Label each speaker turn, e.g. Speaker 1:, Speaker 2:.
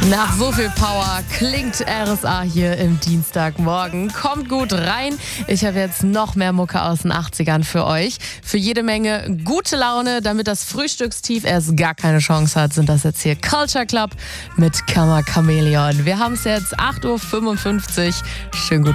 Speaker 1: Nach so viel Power klingt RSA hier im Dienstagmorgen. Kommt gut rein. Ich habe jetzt noch mehr Mucke aus den 80ern für euch. Für jede Menge gute Laune, damit das Frühstückstief erst gar keine Chance hat, sind das jetzt hier Culture Club mit Kammer Chameleon. Wir haben es jetzt 8.55 Uhr. Schönen guten